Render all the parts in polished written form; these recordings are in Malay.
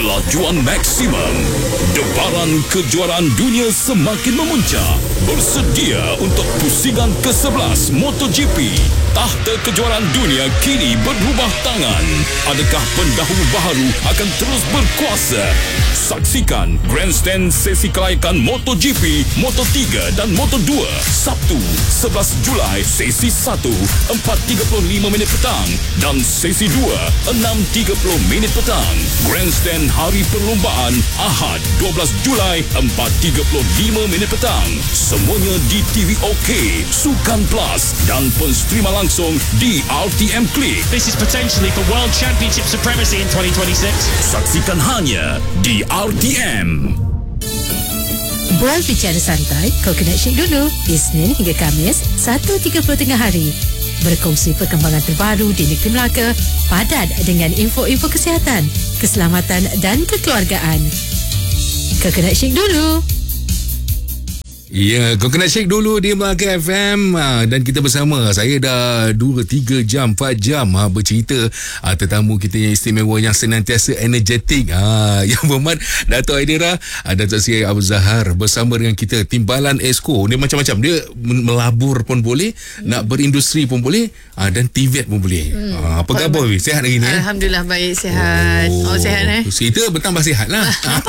Kelajuan maksimum. Debaran kejuaraan dunia semakin memuncak. Bersedia untuk pusingan ke-11 MotoGP. Takhta kejuaraan dunia kini berubah tangan. Adakah pendahulu baharu akan terus berkuasa? Saksikan Grandstand sesi kelayakan MotoGP, Moto3 dan Moto2. Sabtu 11 Julai sesi 1 4.35 minit petang dan sesi 2 6.30 minit petang. Grandstand hari perlombaan Ahad 12 Julai 4.35 minit petang. Semuanya di TV OK, Sukan Plus dan penstrima langsung di RTM Click. This is potentially for World Championship supremacy in 2026. Saksikan hanya di RTM. Buat bicara santai, Coconut Shake dulu Isnin hingga Khamis 1.30 tengah hari. Berkongsi perkembangan terbaru di negeri Melaka, padat dengan info-info kesihatan, keselamatan dan kekeluargaan. Coconut Shake dulu. Ya, Coconut Shake dulu di Melaka FM. Dan kita bersama. Saya dah 2, 3 jam, 4 jam bercerita tetamu kita yang istimewa, yang senantiasa energetik. Yang berhormat Dato' Aidera, Dato' Sri Abu Zahar bersama dengan kita. Timbalan Esko. Dia macam-macam. Dia melabur pun boleh, nak berindustri pun boleh, dan TVET pun boleh. Apa khabar? Sihat hari ni? Alhamdulillah baik, sihat. Sihat Cerita bertambah sihat lah.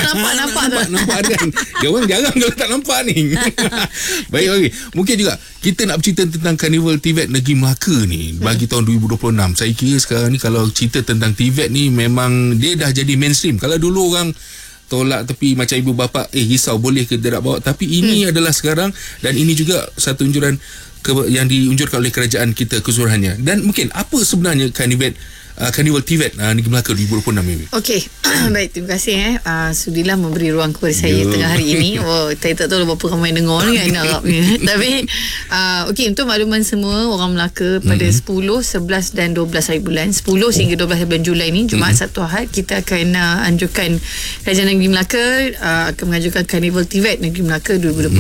Nampak kan? Dia orang jarang kalau tak nampak ni. Baik, okay. Mungkin juga kita nak bercerita tentang Karnival TVET Negeri Melaka ni bagi tahun 2026. Saya kira sekarang ni kalau cerita tentang TVET ni memang dia dah jadi mainstream. Kalau dulu orang tolak tepi macam ibu bapa, risau boleh ke tidak bawa, tapi ini adalah sekarang, dan ini juga satu anjuran yang diunjurkan oleh kerajaan kita keseluruhannya. Dan mungkin apa sebenarnya Karnival TVET Negeri Melaka 2026 ini? Okey, baik, terima kasih sudilah memberi ruang kepada saya tengah hari ini. Saya tak tahu berapa ramai dengar ni kan Arab ni. Tapi okey, untuk makluman semua orang Melaka, pada 10, 11 dan 12 hari bulan, 10 hingga 12 hari bulan Julai ni, Jumaat, Sabtu, Ahad, kita akan anjurkan Kerajaan Negeri Melaka akan mengajukan Karnival TVET Negeri Melaka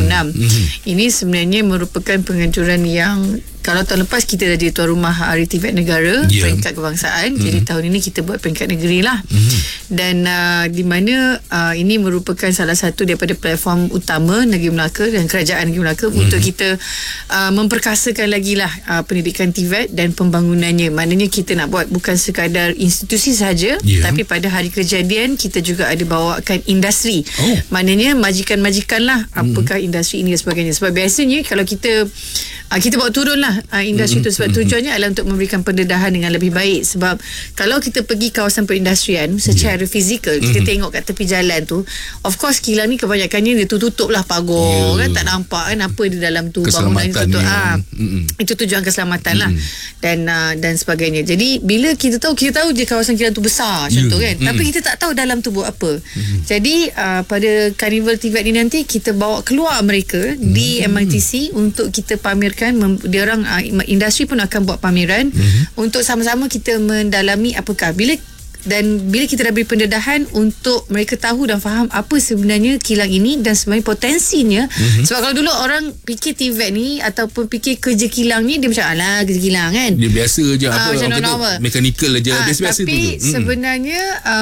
2026. Ini sebenarnya merupakan penganjuran yang, kalau tahun lepas kita dah jadi tuan rumah Hari TVET Negara, peringkat kebangsaan, jadi tahun ini kita buat peringkat negeri lah. Dan di mana ini merupakan salah satu daripada platform utama Negeri Melaka dan Kerajaan Negeri Melaka untuk kita memperkasakan lagi lah pendidikan TVET dan pembangunannya. Maknanya kita nak buat bukan sekadar institusi sahaja, tapi pada hari kejadian kita juga ada bawakan industri. Maknanya majikan-majikan lah apakah industri ini dan sebagainya. Sebab biasanya kalau kita bawa turun lah industri itu, sebab tujuannya adalah untuk memberikan pendedahan dengan lebih baik. Sebab kalau kita pergi kawasan perindustrian secara fizikal, kita tengok kat tepi jalan tu, of course kilang ni kebanyakannya dia tutup lah pagar, kan tak nampak kan apa di dalam tu, bangunan itu itu tujuan keselamatan lah dan sebagainya. Jadi bila kita tahu je kawasan kilang tu besar macam tu kan, tapi kita tak tahu dalam tu buat apa. Jadi pada Karnival TVET ni nanti kita bawa keluar mereka di MITC untuk kita pamerkan. Dia orang industri pun akan buat pameran untuk sama-sama kita mendalami apakah bila kita dah beri pendedahan untuk mereka tahu dan faham apa sebenarnya kilang ini dan sebenarnya potensinya. Sebab kalau dulu orang fikir TVET ni ataupun fikir kerja kilang ni, dia macam alah kerja kilang kan, dia biasa je, apa macam orang kata mechanical je, biasa-biasa tu. Tapi sebenarnya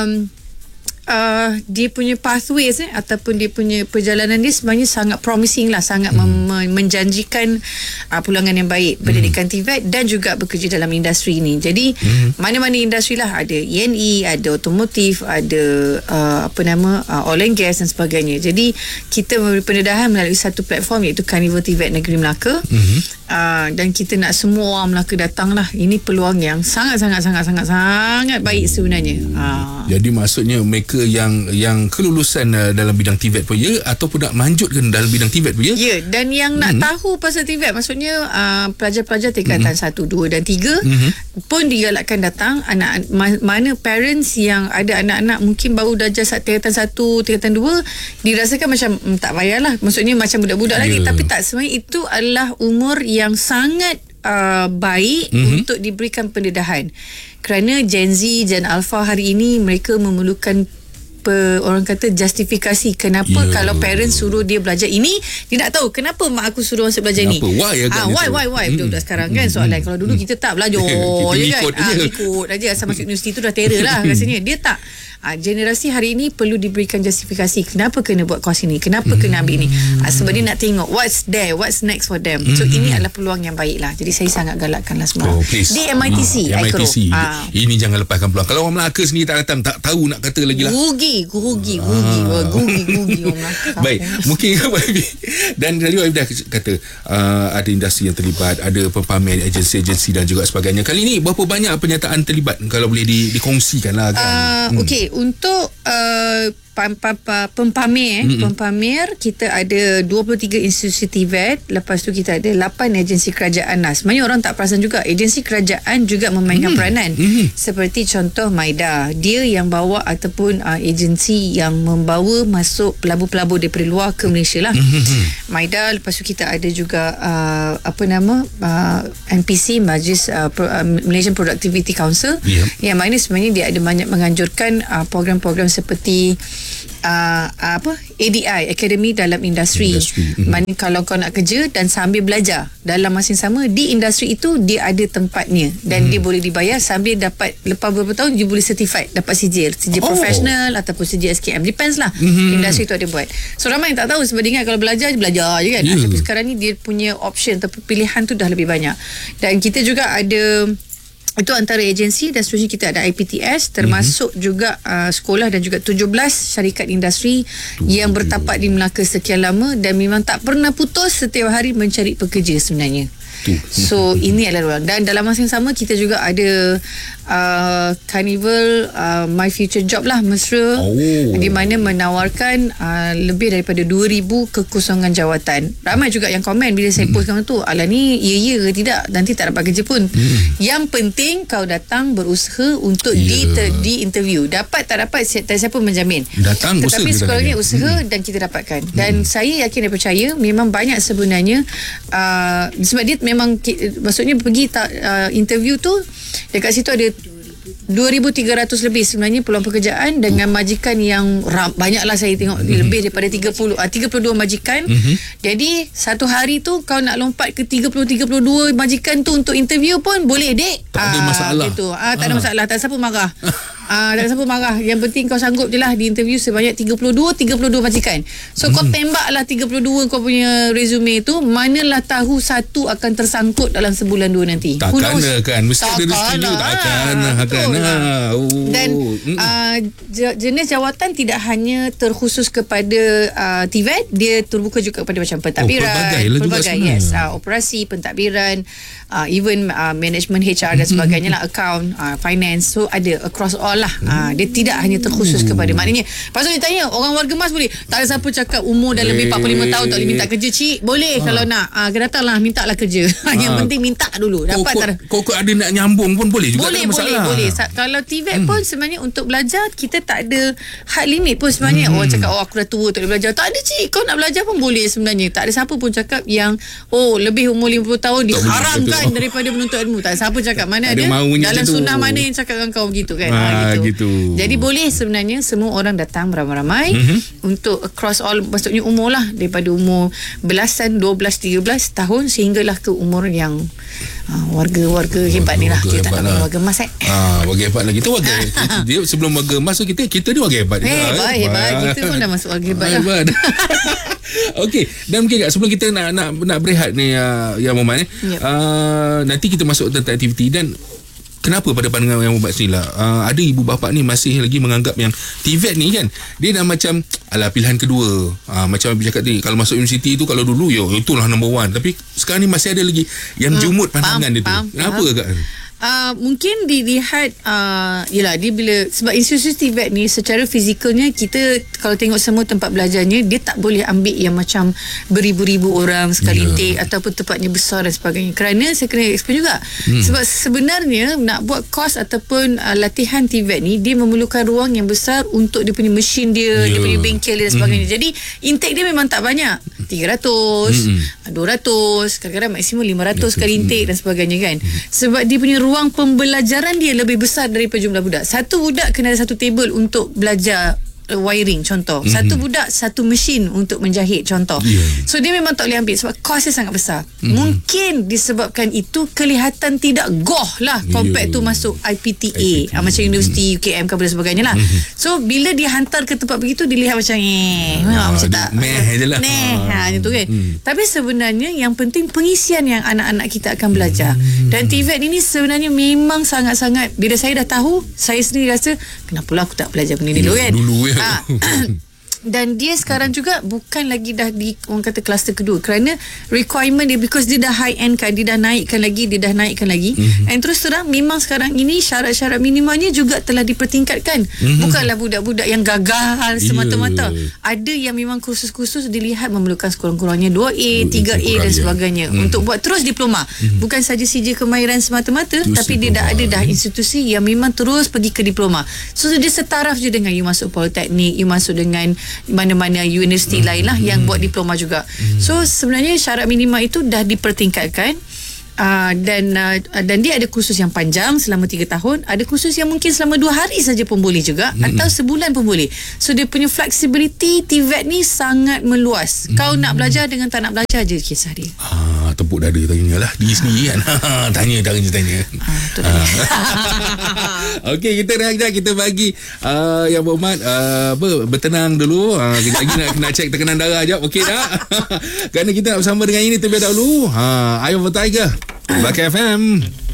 dia punya pathways ataupun dia punya perjalanan dia sebenarnya sangat promising lah, sangat menjanjikan pulangan yang baik pendidikan TVET dan juga bekerja dalam industri ini. Jadi mana-mana industri lah, ada E&E, ada otomotif, ada oil and gas dan sebagainya. Jadi kita memberi pendedahan melalui satu platform iaitu Karnival TVET Negeri Melaka. Dan kita nak semua orang Melaka datang lah. Ini peluang yang sangat baik sebenarnya. Jadi maksudnya mereka yang kelulusan dalam bidang TVET pun ataupun nak lanjutkan dalam bidang TVET pun ya, dan yang nak tahu pasal TVET, maksudnya pelajar-pelajar tingkatan 1, 2 dan 3 pun digalakkan datang. Anak mana parents yang ada anak-anak mungkin baru darjah tingkatan 1, tingkatan 2, dirasakan macam tak payahlah, maksudnya macam budak-budak lagi, tapi tak, sebenarnya itu adalah umur yang sangat baik untuk diberikan pendedahan. Kerana Gen Z, Gen Alpha hari ini mereka memerlukan orang kata justifikasi kenapa kalau parents suruh dia belajar ini, dia nak tahu kenapa mak aku suruh masuk belajar ni. Why budak-budak sekarang kan soalan. Kalau dulu kita tak belajar je kan, ikut aja asal masuk universiti tu dah terror lah rasanya. Dia tak generasi hari ini perlu diberikan justifikasi kenapa kena buat course ini, kenapa kena ambil ini. Sebab dia nak tengok what's there, what's next for them. So ini adalah peluang yang baik lah. Jadi saya sangat galakkanlah semua di MITC. MITC. Ini jangan lepaskan peluang. Kalau orang Melaka sendiri tak datang, tak tahu nak kata lagi lah. Rugi orang Melaka. Baik, mungkin dan tadi Waib dah kata ada industri yang terlibat, ada pempamer, agensi dan juga sebagainya. Kali ini berapa banyak penyertaan terlibat, kalau boleh dikongsikan lah kan? Okey, untuk pempamer kita ada 23 institusi TVET, lepas tu kita ada 8 agensi kerajaan. Sebenarnya orang tak perasan juga agensi kerajaan juga memainkan peranan. Seperti contoh MIDA, dia yang bawa ataupun agensi yang membawa masuk pelabur-pelabur daripada luar ke Malaysia lah. MIDA, lepas tu kita ada juga MPC, Majlis Malaysian Productivity Council, yang mana sebenarnya dia ada banyak menganjurkan program-program seperti ADI, Akademi Dalam Industri. Mana kalau kau nak kerja dan sambil belajar dalam masa yang sama di industri itu, dia ada tempatnya dan dia boleh dibayar sambil dapat, lepas beberapa tahun dia boleh certified, dapat sijil profesional ataupun sijil SKM, depends lah industri tu ada buat. So ramai yang tak tahu, sebab dia ingat kalau belajar je kan. Tapi sekarang ni dia punya option atau pilihan tu dah lebih banyak. Dan kita juga ada, itu antara agensi, dan seterusnya kita ada IPTS, termasuk juga sekolah dan juga 17 syarikat industri yang bertapak di Melaka sekian lama dan memang tak pernah putus setiap hari mencari pekerja sebenarnya. So ini adalah ruang. Dan dalam masa yang sama kita juga ada Carnival My Future Job lah, mesra, di mana menawarkan lebih daripada 2,000 kekosongan jawatan. Ramai juga yang komen bila saya postkan tu, alah ni ya ke tidak, nanti tak dapat kerja pun. Yang penting kau datang berusaha untuk di interview. Dapat tak dapat tak siapa menjamin, datang tetapi sekurang-kurangnya usaha dan kita dapatkan. Dan saya yakin dan percaya memang banyak sebenarnya, sebab dia memang maksudnya pergi interview tu, dekat situ ada 2,300 lebih sebenarnya peluang pekerjaan dengan majikan yang banyaklah saya tengok, lebih daripada 32 majikan. Jadi satu hari tu kau nak lompat ke 32 majikan tu untuk interview pun boleh, dek. Tak ada masalah gitu. Tak ada masalah, tak ada siapa marah. Tak ada siapa marah. Yang penting kau sanggup je lah di interview sebanyak 32 majikan. So kau tembaklah 32 kau punya resume tu, manalah tahu satu akan tersangkut dalam sebulan 2 nanti. Takkan kan, mesti ada rezeki. Takkan. Dan jenis jawatan tidak hanya terkhusus kepada TVET, dia terbuka juga kepada macam pentadbiran, pelbagai operasi, pentadbiran, even management HR dan sebagainya lah, account, finance. So ada across all lah. Dia tidak hanya terkhusus kepada, maknanya pasal dia tanya orang warga emas boleh, tak ada siapa cakap umur dah lebih 45 tahun tak boleh minta kerja. Cik boleh, kalau nak datanglah, minta lah kerja. Yang penting minta dulu, dapat. Kau ada nak nyambung pun boleh juga, boleh. Kalau TVET pun sebenarnya untuk belajar kita tak ada hard limit pun sebenarnya. Orang cakap aku dah tua tak boleh belajar, tak ada cik, kau nak belajar pun boleh sebenarnya. Tak ada siapa pun cakap yang lebih umur 50 tahun diharamkan daripada menuntut ilmu. Tak ada siapa cakap, mana ada dalam sunnah mana yang cakap dengan kau begitu kan. Gitu. Jadi boleh sebenarnya semua orang datang beramai-ramai untuk across all, maksudnya umur lah, daripada umur belasan, 12, 13 tahun sehinggalah ke umur yang warga hebat ni lah. Kita tak nak warga emas warga hebat lagi tu, warga dia sebelum warga emas tu kita ni warga hebat. Hebat. Kita pun dah masuk warga hebat lah. Okey, dan mungkin sebelum kita nak berehat ni yang Muhammad nanti kita masuk tentang aktiviti. Dan kenapa pada pandangan yang Muhammad sendiri lah, ada ibu bapa ni masih lagi menganggap yang TVET ni kan, dia dah macam pilihan kedua. Macam Abi cakap tadi, kalau masuk universiti tu, kalau dulu itulah number one, tapi sekarang ni masih ada lagi yang jumut pandangan dia tu. Kenapa agak? Mungkin dilihat yelah, dia bila, sebab institusi TVET ni secara fizikalnya, kita kalau tengok semua tempat belajarnya, dia tak boleh ambil yang macam beribu-ribu orang sekali intake ataupun tempatnya besar dan sebagainya. Kerana saya kena explain juga, sebab sebenarnya nak buat course ataupun latihan TVET ni, dia memerlukan ruang yang besar untuk dia punya mesin dia, dia punya bengkel dia dan sebagainya. Jadi intake dia memang tak banyak, 300, 200, kadang-kadang maksimum 500 kali intake dan sebagainya kan. Sebab dia punya ruang pembelajaran dia lebih besar daripada jumlah budak. Satu budak kena ada satu table untuk belajar wiring contoh. Satu budak satu mesin untuk menjahit contoh. So dia memang tak boleh ambil sebab kos dia sangat besar. Mungkin disebabkan itu kelihatan tidak goh lah compare tu masuk IPTA, macam Universiti UKM dan sebagainya lah. So bila dia hantar ke tempat begitu, dilihat macam macam tak meh je lah. Macam tu kan. Tapi sebenarnya yang penting pengisian yang anak-anak kita akan belajar. Dan TVET ini sebenarnya memang sangat-sangat, bila saya dah tahu, saya sendiri rasa kenapalah aku tak belajar benda ni dulu kan. Dan dia sekarang juga bukan lagi dah di orang kata kluster kedua, kerana requirement dia, because dia dah high end kan, dia dah naikkan lagi and terus terang memang sekarang ini syarat-syarat minimanya juga telah dipertingkatkan. Bukanlah budak-budak yang gagal semata-mata. Ada yang memang kursus-kursus dilihat memerlukan sekurang-kurangnya 2A, 3A dan sebagainya untuk buat terus diploma. Bukan saja CJ kemahiran semata-mata, tapi dia dah ada institusi yang memang terus pergi ke diploma. So dia setaraf je dengan you masuk politeknik, you masuk dengan mana-mana universiti lain lah yang buat diploma juga. So sebenarnya syarat minima itu dah dipertingkatkan. Dan dia ada kursus yang panjang selama 3 tahun, ada kursus yang mungkin selama 2 hari saja pun boleh juga, atau sebulan pun boleh. So dia punya flexibility TVET ni sangat meluas. Kau nak belajar dengan tak nak belajar je kisah dia. Tepuk dada tanyalah diri sendiri kan. Tanya. Okey, kita rehat sekejap, kita bagi yang berhormat bertenang dulu. Kejap lagi nak cek tekanan darah jap. Okey tak? Kerana kita nak bersama dengan ini terlebih dahulu. Eye of a Tiger, Belaka FM.